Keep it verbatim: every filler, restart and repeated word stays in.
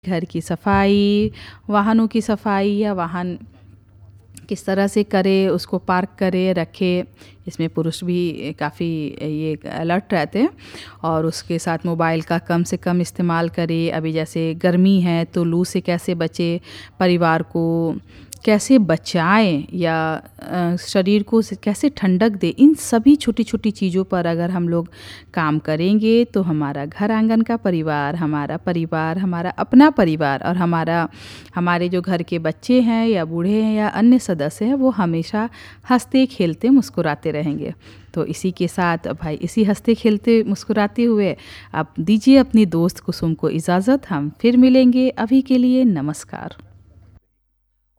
घर की सफाई, वाहनों की सफाई या वाहन किस तरह से करे, उसको पार्क करे, रखे। इसमें पुरुष भी काफ़ी ये अलर्ट रहते हैं और उसके साथ मोबाइल का कम से कम इस्तेमाल करे। अभी जैसे गर्मी है तो लू से कैसे बचे, परिवार को कैसे बचाएं या अ, शरीर को कैसे ठंडक दे, इन सभी छोटी छोटी चीज़ों पर अगर हम लोग काम करेंगे तो हमारा घर आंगन का परिवार, हमारा परिवार, हमारा अपना परिवार और हमारा हमारे जो घर के बच्चे हैं या बूढ़े हैं या अन्य सदस्य हैं वो हमेशा हंसते खेलते मुस्कुराते रहेंगे। तो इसी के साथ भाई इसी हंसते खेलते मुस्कुराते हुए आप दीजिए अपनी दोस्त कुसुम को इजाज़त। हम फिर मिलेंगे। अभी के लिए नमस्कार।